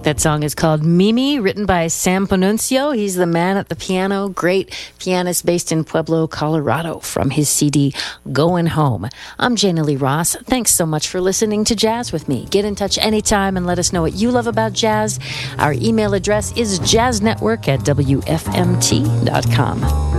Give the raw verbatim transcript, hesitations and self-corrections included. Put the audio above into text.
That song is called Mimi, written by Sam Panunzio. He's the man at the piano, great pianist based in Pueblo, Colorado, from his C D, Going Home. I'm Jana Lee Ross. Thanks so much for listening to Jazz with me. Get in touch anytime and let us know what you love about jazz. Our email address is jazznetwork at w f m t dot com.